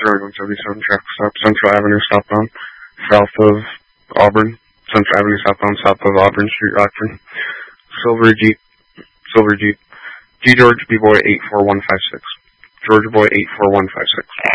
177 traffic stop, Central Avenue southbound, south of Auburn. Central Avenue southbound, south of Auburn Street, Rockford. Silver Jeep. G George B Boy 84156. Georgia Boy 84156.